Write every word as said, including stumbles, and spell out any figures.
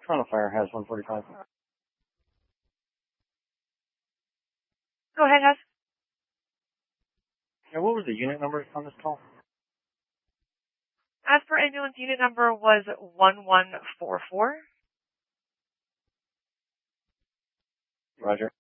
Toronto Fire has one forty-five. Go ahead, Hess. Yeah, what was the unit number on this call? As per ambulance, unit number was one one four four. Roger.